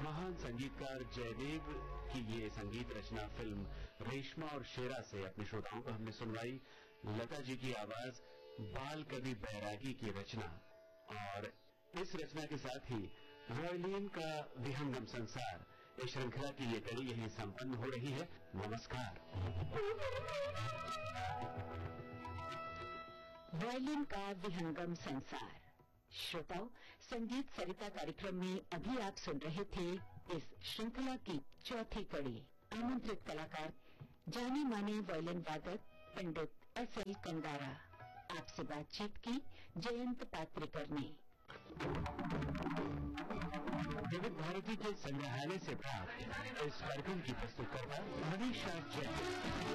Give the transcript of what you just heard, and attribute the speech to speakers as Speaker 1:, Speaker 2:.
Speaker 1: महान संगीतकार जयदेव की ये संगीत रचना फिल्म रेशमा और शेरा से अपने श्रोताओं को हमने सुनवाई। लता जी की आवाज, बाल कवि बैरागी की रचना, और इस रचना के साथ ही वायलिन का विहंगम संसार, इस श्रृंखला की ये कड़ी यहीं संपन्न हो रही है। नमस्कार।
Speaker 2: वायलिन का विहंगम संसार। श्रोताओं, संगीत सरिता कार्यक्रम में अभी आप सुन रहे थे इस श्रृंखला की चौथी कड़ी। आमंत्रित कलाकार जाने माने वायलिन वादक पंडित एस.एल. कंदारा। आपसे बातचीत की जयंत पात्रिकर ने।
Speaker 1: विविध भारती के संग्रहालय से प्राप्त इस कार्यक्रम की प्रस्तुतकर्ता मनीषा जैन।